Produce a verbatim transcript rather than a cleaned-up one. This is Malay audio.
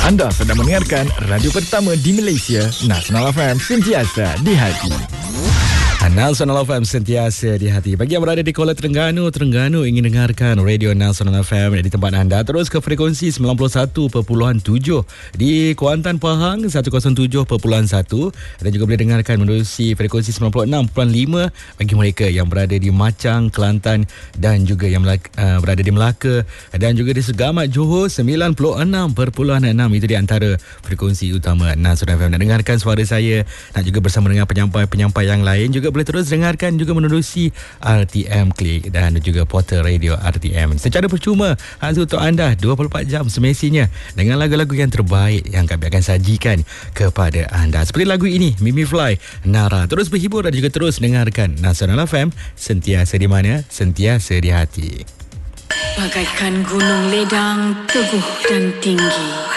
Anda sedang mendengarkan radio pertama di Malaysia, Nasional F M, sentiasa di hati. Nasional F M, sentiasa di hati. Bagi yang berada di Kuala Terengganu, Terengganu ingin dengarkan radio Nasional F M di tempat anda, terus ke frekuensi sembilan puluh satu perpuluhan tujuh. Di Kuantan Pahang seratus tujuh perpuluhan satu, dan juga boleh dengarkan menerusi frekuensi sembilan puluh enam perpuluhan lima bagi mereka yang berada di Macang, Kelantan, dan juga yang Melaka, uh, berada di Melaka, dan juga di Segamat, Johor sembilan puluh enam perpuluhan enam. Itu di antara frekuensi utama Nasional F M. Nak dengarkan suara saya, nak juga bersama dengan penyampai-penyampai yang lain, juga boleh terus dengarkan juga menerusi R T M Click dan juga portal radio R T M secara percuma, hanya untuk anda dua puluh empat jam semestinya, dengan lagu-lagu yang terbaik yang kami akan sajikan kepada anda. Seperti lagu ini, Mimi Fly, Nara. Terus berhibur dan juga terus dengarkan Nasional F M, sentiasa di mana, sentiasa di hati. Bagaikan gunung ledang, teguh dan tinggi,